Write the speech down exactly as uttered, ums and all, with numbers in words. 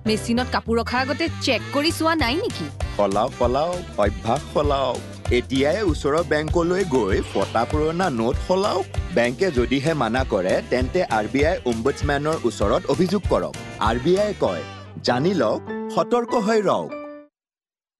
মেচিনত কাপোৰ ৰখাৰ আগতে চেক কৰি চোৱা নাই নেকি? সলাওক সলাওক অভ্যাস সলাওক এতিয়াই ওচৰৰ বেংকলৈ গৈ ফটা পুৰণা নোট সলাওক বেংকে যদিহে মানা কৰে তেন্তে আৰ বি আই ওম্বুডছমেনৰ ওচৰত অভিযোগ কৰক আৰ বি আই কয় জানি লওক সতৰ্ক হৈ ৰওক